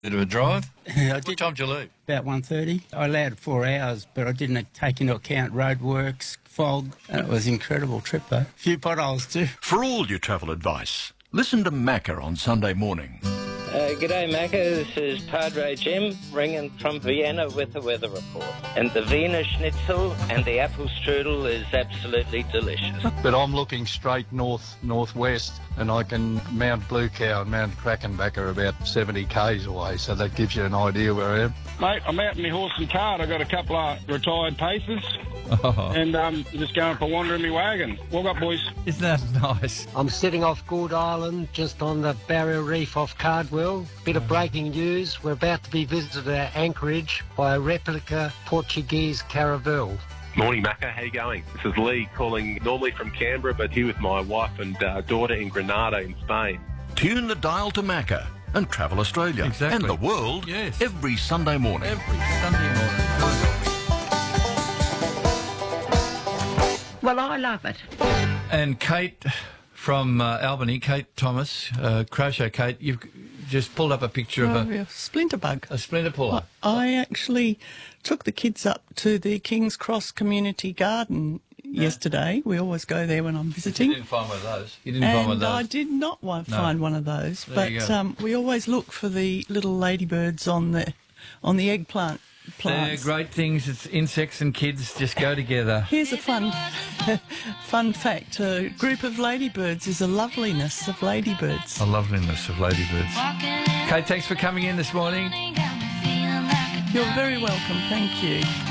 Bit of a drive? I What did time did you leave? about 1:30. I allowed 4 hours, but I didn't take into account roadworks, fog. It was an incredible trip, though. A few potholes too. For all your travel advice, listen to Macca on Sunday morning. G'day Macca, this is Padre Jim ringing from Vienna with the weather report. And the Wiener Schnitzel and the apple strudel is absolutely delicious. But I'm looking straight northwest, and I can Mount Blue Cow and Mount Krakenbach are about 70 k's away, so that gives you an idea where I am. Mate, I'm out in my horse and cart. I've got a couple of retired pacers. And just going for a wander in my wagon. Walk up, boys. Isn't that nice? I'm sitting off Gould Island, just on the barrier reef off Cardwell. Bit of breaking news. We're about to be visited at Anchorage by a replica Portuguese caravel. Morning, Macca. How you going? This is Lee calling normally from Canberra, but here with my wife and daughter in Granada in Spain. Tune the dial to Macca and Travel Australia Exactly. and the world every Sunday morning. Every Sunday morning. Well, I love it. And Kate from Albany, Kate Thomas, Crochet Kate, you've just pulled up a picture of a splinter bug. a splinter puller. I actually took the kids up to the King's Cross Community Garden yesterday. We always go there when I'm visiting. You didn't find one of those. You didn't find one of those. I did not find one of those. There you But we always look for the little ladybirds on the eggplant plants. They're great things. It's insects and kids just go together. Here's a fun fact. A group of ladybirds is a loveliness of ladybirds. The loveliness of ladybirds. Kate, thanks for coming in this morning. You're very welcome. Thank you.